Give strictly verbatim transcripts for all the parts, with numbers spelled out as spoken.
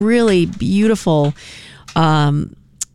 really beautiful um,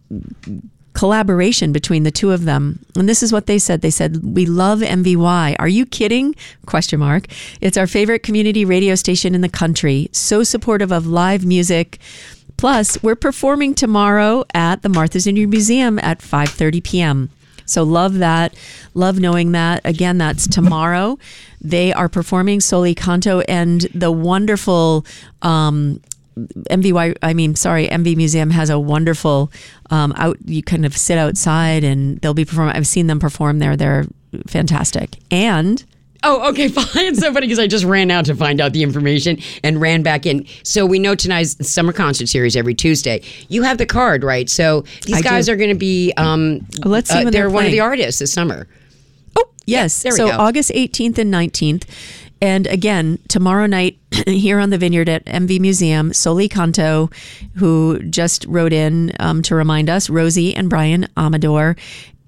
collaboration between the two of them. And this is what they said. They said, "We love M V Y. Are you kidding? Question mark. It's our favorite community radio station in the country. So supportive of live music. Plus, we're performing tomorrow at the Martha's Vineyard Museum at five thirty p.m. So love that. Love knowing that. Again, that's tomorrow. They are performing Soli Canto, and the wonderful um, M V Y, I mean, sorry, M V Museum has a wonderful um, out. You kind of sit outside, and they'll be performing. I've seen them perform there. They're fantastic. And oh, okay, fine. It's so funny because I just ran out to find out the information and ran back in. So we know tonight's summer concert series every Tuesday. You have the card, right? So these I guys do. are going to be. Um, Oh, let's see uh, when they're they're one of the playing. artists this summer. oh, yes. there we so go. August eighteenth and nineteenth. And again, tomorrow night here on the Vineyard at M V Museum, Soli Canto, who just wrote in um, to remind us, Rosie and Brian Amador.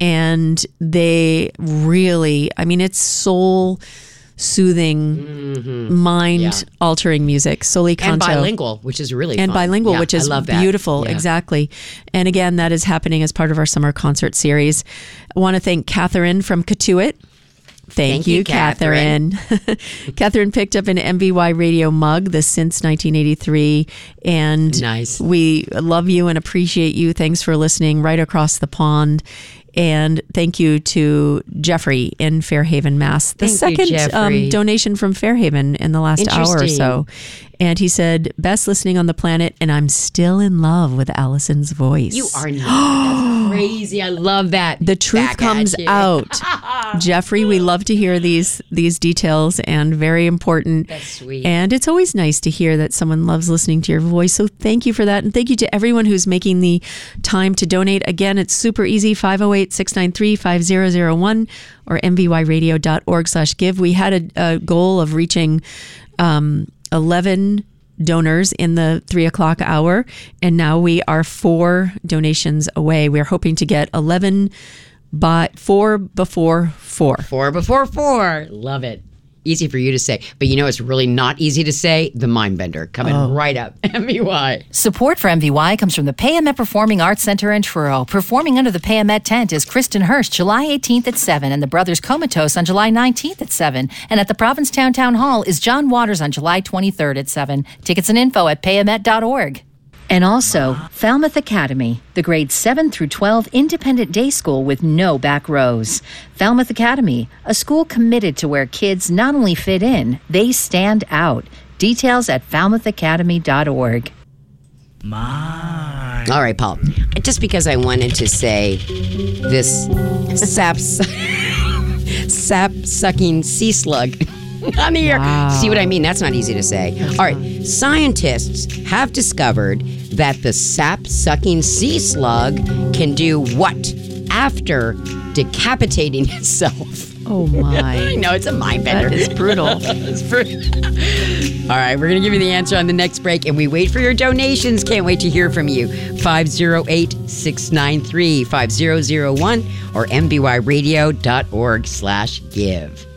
And they really, I mean, it's soul soothing, Mm-hmm. mind Yeah. altering music. Soli Canto. And bilingual, which is really And fun. bilingual, Yeah, which is I love that. beautiful. Yeah. Exactly. And again, that is happening as part of our summer concert series. I want to thank Catherine from Katuit. Thank, Thank you, you, Catherine. Catherine picked up an M V Y radio mug, the Since nineteen eighty-three. And Nice. we love you and appreciate you. Thanks for listening right across the pond. And thank you to Jeffrey in Fairhaven, Mass. The Thank you, second um, Jeffrey. donation from Fairhaven in the last hour or Interesting. so. And he said, best listening on the planet, and I'm still in love with Allison's voice. You are not. That's crazy. I love that. The truth Back comes at you. out. Jeffrey, we love to hear these these details, and very important. That's sweet. And it's always nice to hear that someone loves listening to your voice. So thank you for that. And thank you to everyone who's making the time to donate. Again, it's super easy, five oh eight, six nine three, five oh oh one or m v y radio dot org slash give. We had a, a goal of reaching um, eleven donors in the three o'clock hour, and now we are four donations away. We're hoping to get eleven by four before four. Four before four. Love it. Easy for you to say. But you know it's really not easy to say? The Mindbender. Coming Oh. right up. M V Y. Support for M V Y comes from the Payamet Performing Arts Center in Truro. Performing under the Payamet tent is Kristen Hurst, July eighteenth at seven, and the Brothers Comatose on July nineteenth at seven. And at the Provincetown Town Hall is John Waters on July twenty-third at seven. Tickets and info at payamet dot org. And also, Falmouth Academy, the grades seven through twelve independent day school with no back rows. Falmouth Academy, a school committed to where kids not only fit in, they stand out. Details at falmouth academy dot org. My. All right, Paul. Just because I wanted to say this sap, sap sucking sea slug on the air. Wow. See what I mean? That's not easy to say. All right. Scientists have discovered that the sap sucking sea slug can do what after decapitating itself? Oh I my. know, it's a mind bender. That is brutal. It's pretty- All right, we're going to give you the answer on the next break, and we wait for your donations. Can't wait to hear from you. five oh eight, six nine three, five oh oh one or m b y radio dot org slash give.